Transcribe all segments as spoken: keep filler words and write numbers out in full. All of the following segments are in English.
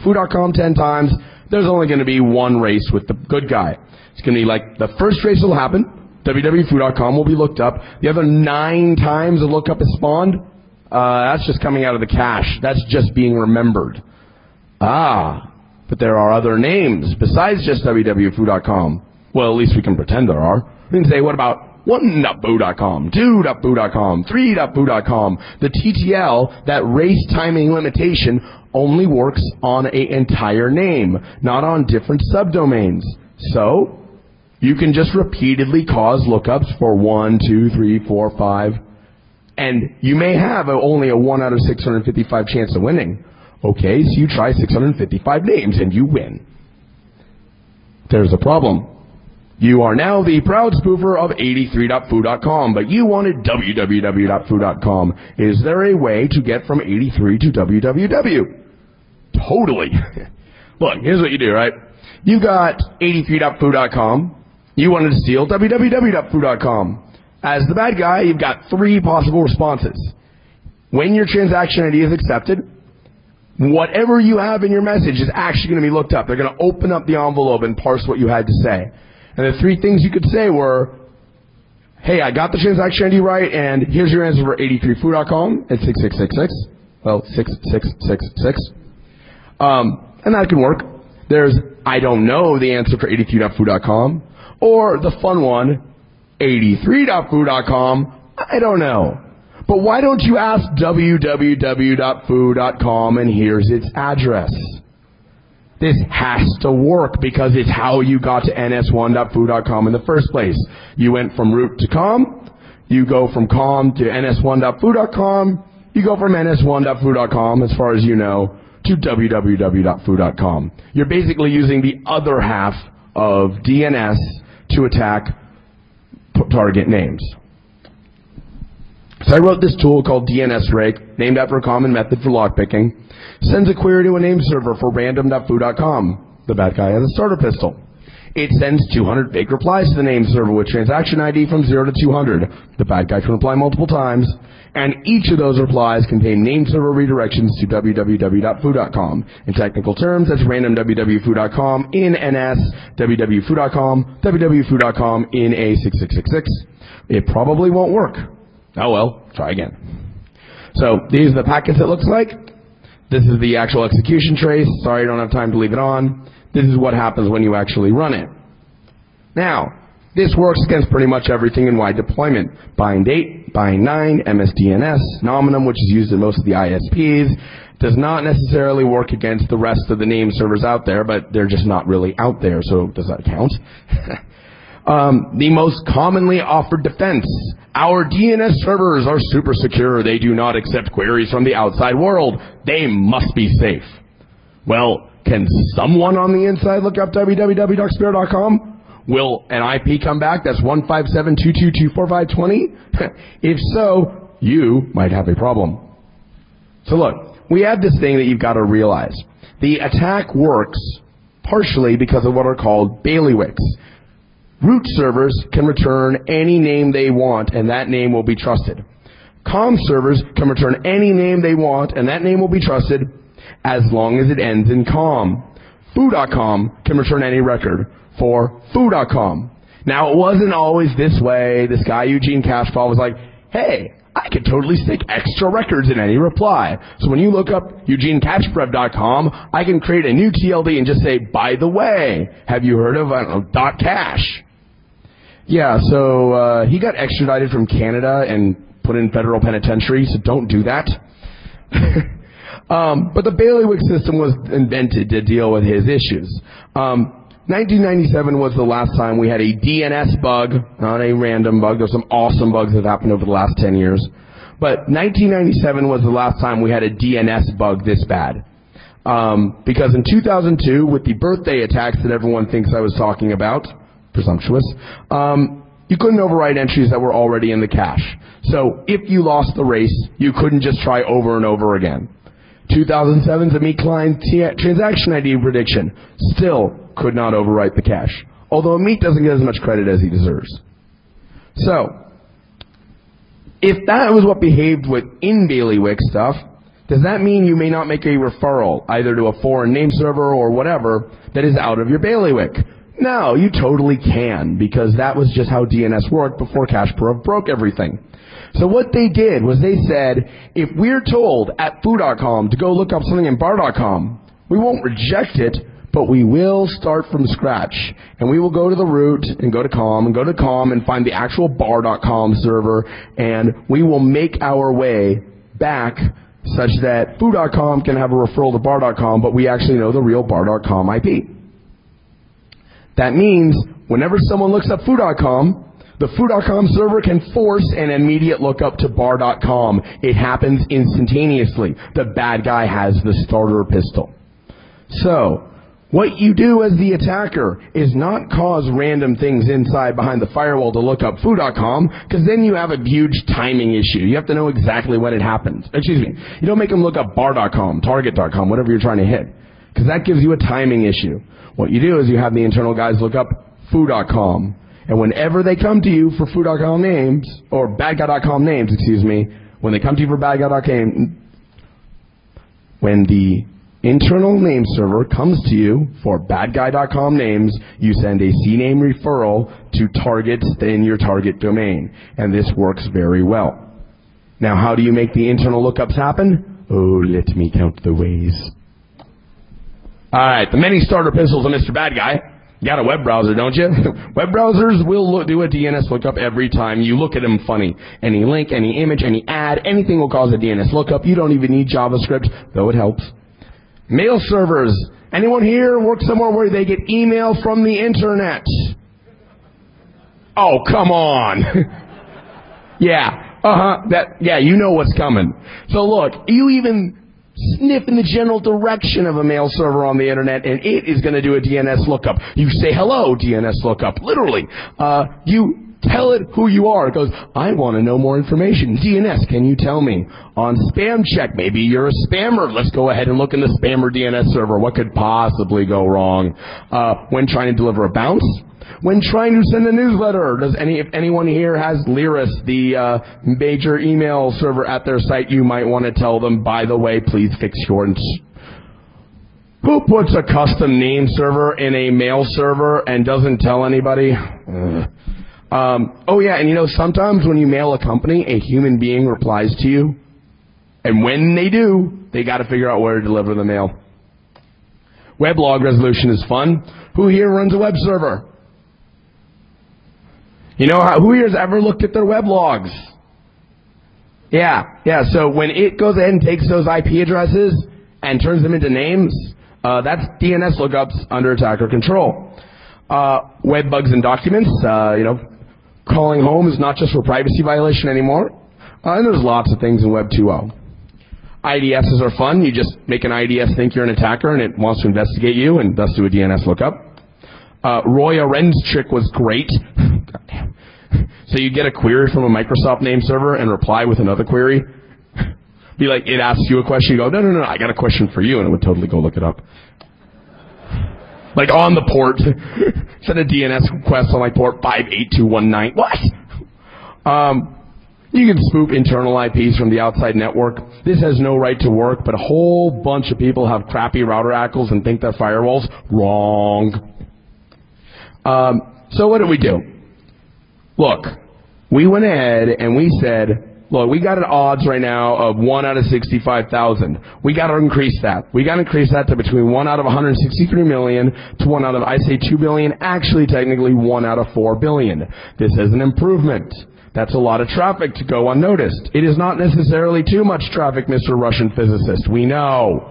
foo dot com ten times, there's only going to be one race with the good guy. It's going to be like the first race will happen, w w w dot foo dot com will be looked up. The other nine times the lookup is spawned, uh, that's just coming out of the cache. That's just being remembered. Ah, but there are other names besides just w w w dot foo dot com. Well, at least we can pretend there are. We can say, what about one dot foo dot com, two dot foo dot com, three dot foo dot com. The T T L, that race timing limitation, only works on an entire name, not on different subdomains. So, you can just repeatedly cause lookups for one, two, three, four, five, and you may have a, only a one out of six hundred fifty-five chance of winning. Okay, so you try six hundred fifty-five names and you win. There's a problem. You are now the proud spoofer of eighty-three dot foo dot com, but you wanted w w w dot foo dot com. Is there a way to get from eighty-three to w w w? Totally. Look, here's what you do, right? You got eighty-three dot foo dot com. You wanted to steal w w w dot foo dot com. As the bad guy, you've got three possible responses. When your transaction I D is accepted, whatever you have in your message is actually going to be looked up. They're going to open up the envelope and parse what you had to say. And the three things you could say were, hey, I got the transaction I D right, and here's your answer for eighty-three foo dot com. It's six six six six. Well, six six six six. Um, and that can work. There's, I don't know the answer for eighty-three dot foo dot com. Or the fun one, eighty-three dot foo dot com. I don't know. But why don't you ask w w w dot foo dot com and here's its address? This has to work because it's how you got to n s one dot foo dot com in the first place. You went from root to com. You go from com to n s one dot foo dot com. You go from n s one dot foo dot com, as far as you know, to w w w dot foo dot com. You're basically using the other half of D N S to attack target names. So I wrote this tool called D N S Rake, named after a common method for lockpicking. Sends a query to a name server for random dot foo dot com. The bad guy has a starter pistol. It sends two hundred fake replies to the name server with transaction I D from zero to two hundred. The bad guy can reply multiple times. And each of those replies contain name server redirections to w w w dot foo dot com. In technical terms, that's random w w w dot foo dot com in N S, w w w dot foo dot com, w w w dot foo dot com in A six six six six. It probably won't work. Oh well, try again. So, these are the packets it looks like. This is the actual execution trace. Sorry, I don't have time to leave it on. This is what happens when you actually run it. Now, this works against pretty much everything in wide deployment. Bind eight, Bind nine, M S D N S, Nominum, which is used in most of the I S Ps, does not necessarily work against the rest of the name servers out there, but they're just not really out there, so does that count? um, the most commonly offered defense. Our D N S servers are super secure. They do not accept queries from the outside world. They must be safe. Well, can someone on the inside look up w w w dot expero dot com? Will an I P come back that's one five seven two two two four five two zero? If so, you might have a problem. So look, we have this thing that you've got to realize. The attack works partially because of what are called bailiwicks. Root servers can return any name they want, and that name will be trusted. Com servers can return any name they want, and that name will be trusted as long as it ends in com. foo dot com can return any record for foo dot com. Now, it wasn't always this way. This guy, Eugene Cashfall, was like, hey, I could totally stick extra records in any reply. So when you look up eugene cashprev dot com, I can create a new T L D and just say, by the way, have you heard of uh, dot cash? Yeah, so uh, he got extradited from Canada and put in federal penitentiary, so don't do that. um, but the bailiwick system was invented to deal with his issues. Um, nineteen ninety-seven was the last time we had a D N S bug, not a random bug. There's some awesome bugs that happened over the last ten years. But nineteen ninety-seven was the last time we had a D N S bug this bad. Um, because in two thousand two, with the birthday attacks that everyone thinks I was talking about, presumptuous, um, you couldn't overwrite entries that were already in the cache. So if you lost the race, you couldn't just try over and over again. two thousand seven's Amit Klein transaction I D prediction still could not overwrite the cache, although Amit doesn't get as much credit as he deserves. So, if that was what behaved with in bailiwick stuff, Does that mean you may not make a referral, either to a foreign name server or whatever, that is out of your bailiwick? No, you totally can, because that was just how D N S worked before Kasparov broke everything. So what they did was they said, if we're told at foo dot com to go look up something in bar dot com, we won't reject it, but we will start from scratch. And we will go to the root and go to com and go to com and find the actual bar dot com server, and we will make our way back such that foo dot com can have a referral to bar dot com, but we actually know the real bar dot com I P. That means whenever someone looks up foo dot com, the foo dot com server can force an immediate lookup to bar dot com. It happens instantaneously. The bad guy has the starter pistol. So, what you do as the attacker is not cause random things inside behind the firewall to look up foo dot com, because then you have a huge timing issue. You have to know exactly when it happens. Excuse me. You don't make them look up bar dot com, target dot com, whatever you're trying to hit, because that gives you a timing issue. What you do is you have the internal guys look up foo dot com, and whenever they come to you for foo dot com names, or bad guy dot com names, excuse me, when they come to you for bad guy dot com, when the internal name server comes to you for bad guy dot com names, you send a C name referral to targets in your target domain. And this works very well. Now, how do you make the internal lookups happen? Oh, let me count the ways. Alright, the many starter pistols of Mister Bad Guy. You got a web browser, don't you? Web browsers will look, do a D N S lookup every time you look at them funny. Any link, any image, any ad, anything will cause a D N S lookup. You don't even need JavaScript, though it helps. Mail servers. Anyone here work somewhere where they get email from the internet? Oh, come on. Yeah. Uh-huh. That, yeah, you know what's coming. So look, you even sniff in the general direction of a mail server on the internet, and it is going to do a D N S lookup. You say hello, D N S lookup. Literally. Uh, you tell it who you are. It goes, I want to know more information. D N S, can you tell me? On spam check, maybe you're a spammer. Let's go ahead and look in the spammer D N S server. What could possibly go wrong? Uh, when trying to deliver a bounce? When trying to send a newsletter, does any if anyone here has Lyris, the uh, major email server at their site, you might want to tell them, by the way, please fix your... Who puts a custom name server in a mail server and doesn't tell anybody? Uh, um, oh yeah, and you know, sometimes when you mail a company, a human being replies to you, and when they do, they got to figure out where to deliver the mail. Weblog resolution is fun. Who here runs a web server? You know, how, who here has ever looked at their web logs? Yeah, yeah, so when it goes ahead and takes those I P addresses and turns them into names, uh, that's D N S lookups under attacker control. Uh, web bugs and documents, uh, you know, calling home is not just for privacy violation anymore. Uh, and there's lots of things in Web two point oh. I D Ss are fun. You just make an I D S think you're an attacker and it wants to investigate you and thus do a D N S lookup. Uh, Roy Arend's trick was great. God damn. So you get a query from a Microsoft name server and reply with another query. Be like, it asks you a question, you go, no, no, no, I got a question for you, and it would totally go look it up. Like on the port, send a D N S request on like port five eight two one nine. What? Um, you can spoof internal I Ps from the outside network. This has no right to work, but a whole bunch of people have crappy router A C Ls and think they're firewalls. Wrong. Um, so what did we do? Look, we went ahead and we said, look, we got an odds right now of one out of sixty-five thousand. We got to increase that. We got to increase that to between one out of one hundred sixty-three million to one out of, I say two billion, actually technically one out of four billion. This is an improvement. That's a lot of traffic to go unnoticed. It is not necessarily too much traffic, Mister Russian physicist. We know.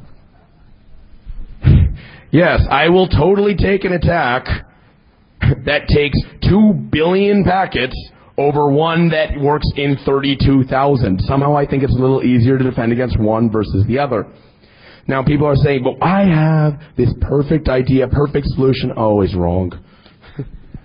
Yes, I will totally take an attack that takes two billion packets over one that works in thirty-two thousand. Somehow I think it's a little easier to defend against one versus the other. Now people are saying, but I have this perfect idea, perfect solution. Always wrong.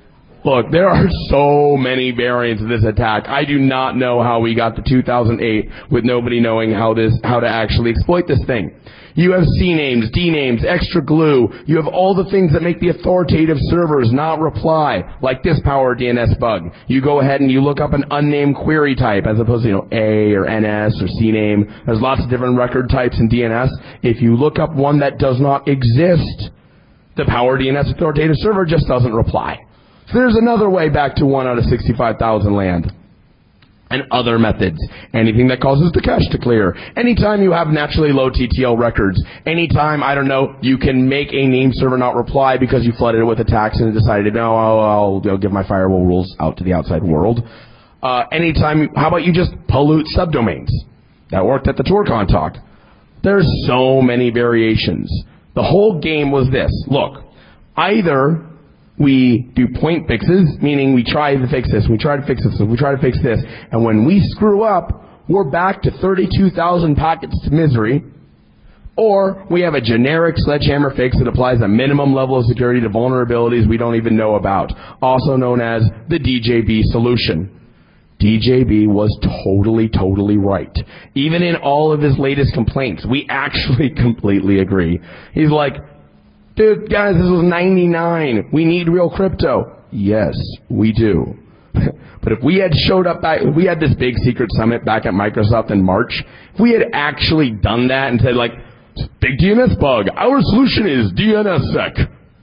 Look, there are so many variants of this attack. I do not know how we got to two thousand eight with nobody knowing how this, how to actually exploit this thing. You have C names, D names, extra glue. You have all the things that make the authoritative servers not reply, like this power D N S bug. You go ahead and you look up an unnamed query type as opposed to, you know, A or N S or C name. There's lots of different record types in D N S. If you look up one that does not exist, the power D N S authoritative server just doesn't reply. So there's another way back to one out of sixty-five thousand land. And other methods. Anything that causes the cache to clear. Anytime you have naturally low T T L records. Anytime, I don't know, you can make a name server not reply because you flooded it with attacks and decided, no, I'll, I'll, I'll give my firewall rules out to the outside world. Uh, anytime, how about you just pollute subdomains? That worked at the TourCon talk. There's so many variations. The whole game was this. Look, either we do point fixes, meaning we try to fix this, we try to fix this, we try to fix this, and when we screw up, we're back to thirty-two thousand packets to misery, or we have a generic sledgehammer fix that applies a minimum level of security to vulnerabilities we don't even know about, also known as the D J B solution. D J B was totally, totally right. Even in all of his latest complaints, we actually completely agree. He's like, dude, guys, this was ninety-nine. We need real crypto. Yes, we do. But if we had showed up back, if we had this big secret summit back at Microsoft in March, if we had actually done that and said, like, big D N S bug, our solution is D N S sec.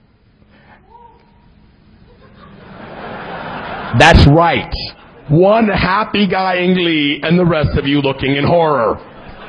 That's right. One happy guy in glee and the rest of you looking in horror.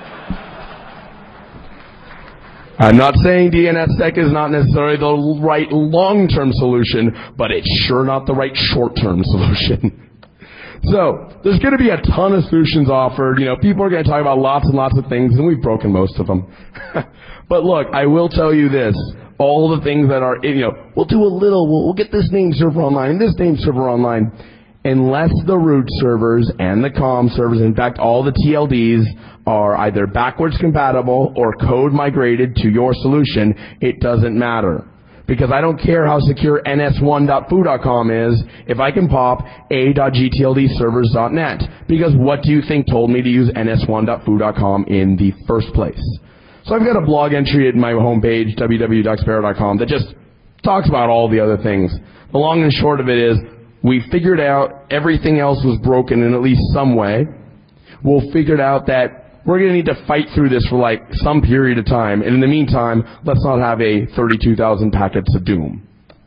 I'm not saying D N S sec is not necessarily the right long-term solution, but it's sure not the right short-term solution. So, there's going to be a ton of solutions offered. You know, people are going to talk about lots and lots of things, and we've broken most of them. But look, I will tell you this. All the things that are, you know, we'll do a little, we'll, we'll get this name server online and this name server online. Unless the root servers and the comm servers, in fact, all the T L Ds are either backwards compatible or code migrated to your solution, it doesn't matter. Because I don't care how secure N S one dot foo dot com is if I can pop a dot g t l d servers dot net. Because what do you think told me to use N S one dot foo dot com in the first place? So I've got a blog entry at my homepage, w w w dot sparrow dot com, that just talks about all the other things. The long and short of it is, we figured out everything else was broken in at least some way. We'll figure out that we're going to need to fight through this for like some period of time. And in the meantime, let's not have a thirty-two thousand packets of doom.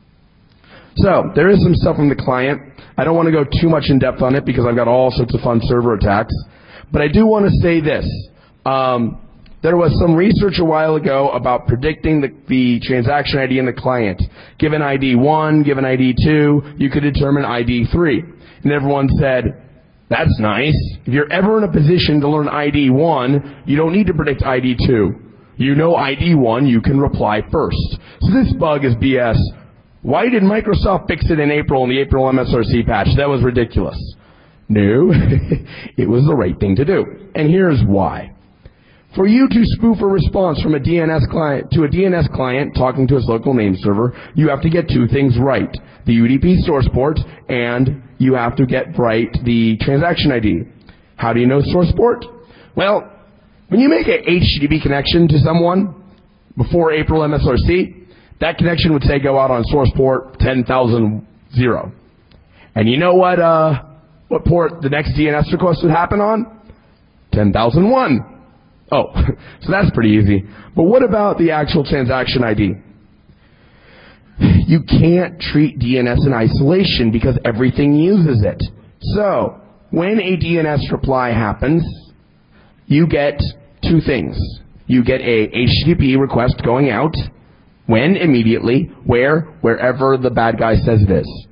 So, there is some stuff from the client. I don't want to go too much in depth on it because I've got all sorts of fun server attacks. But I do want to say this. Um, There was some research a while ago about predicting the, the transaction I D in the client. Given I D one, given I D two, you could determine I D three. And everyone said, that's nice. If you're ever in a position to learn I D one, you don't need to predict I D two. You know I D one, you can reply first. So this bug is B S. Why did Microsoft fix it in April in the April M S R C patch? That was ridiculous. No, it was the right thing to do. And here's why. For you to spoof a response from a D N S client to a D N S client talking to its local name server, you have to get two things right. The U D P source port, and you have to get right the transaction I D. How do you know source port? Well, when you make an H T T P connection to someone before April M S R C, that connection would say go out on source port ten thousand. And you know what, uh, what port the next D N S request would happen on? ten thousand one. Oh, so that's pretty easy. But what about the actual transaction I D? You can't treat D N S in isolation because everything uses it. So, when a D N S reply happens, you get two things. You get a H T T P request going out. When? Immediately. Where? Wherever the bad guy says it is.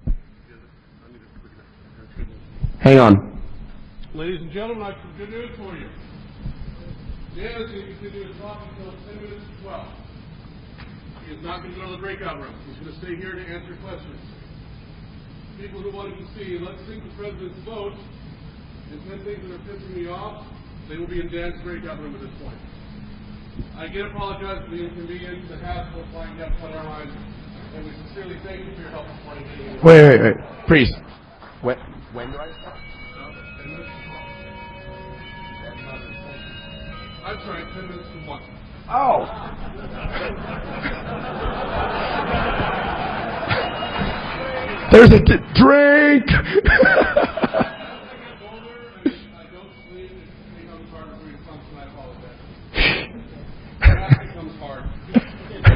Hang on. Ladies and gentlemen, I have some good news for you. Dan is going to continue to talk until ten minutes to twelve. He is not going to go to the breakout room. He's going to stay here to answer questions. People who wanted to see, let's sing the president's vote, and ten things that are pissing me off, they will be in Dan's breakout room at this point. I again apologize for the inconvenience, the hassle of flying Delta Airlines. And we sincerely thank you for your help this morning. Wait, wait, wait. Priest. When, when do I start? I'm sorry, ten minutes to one. Oh. There's a d- drink.